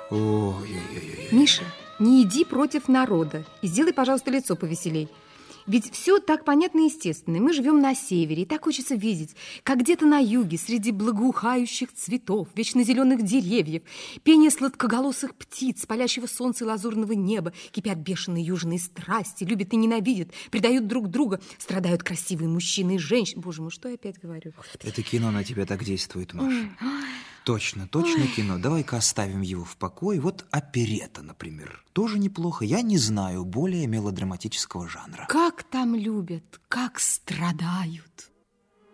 Ой-ой-ой. Миша, не иди против народа и сделай, пожалуйста, лицо повеселей. Ведь все так понятно и естественно. Мы живем на севере, и так хочется видеть, как где-то на юге, среди благоухающих цветов, вечно зеленых деревьев, пение сладкоголосых птиц, палящего солнца и лазурного неба, кипят бешеные южные страсти, любят и ненавидят, предают друг друга, страдают красивые мужчины и женщины. Боже мой, что я опять говорю? Это кино на тебя так действует, Маша. Точно кино. Давай-ка оставим его в покое. Вот оперетта, например. Тоже неплохо. Я не знаю более мелодраматического жанра. Как там любят, как страдают.